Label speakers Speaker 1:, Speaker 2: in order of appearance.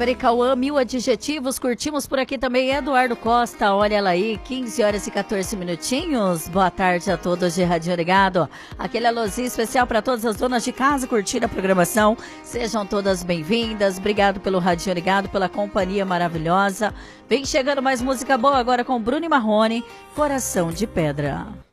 Speaker 1: Mary Cauã, 1000 adjetivos. Curtimos por aqui também Eduardo Costa, olha ela aí, 15 horas e 14 minutinhos. Boa tarde a todos de Radinho Ligado. Aquele alôzinho especial para todas as donas de casa curtir a programação. Sejam todas bem-vindas. Obrigado pelo Radinho Ligado, pela companhia maravilhosa. Vem chegando mais música boa agora com Bruno e Marrone, Coração de Pedra.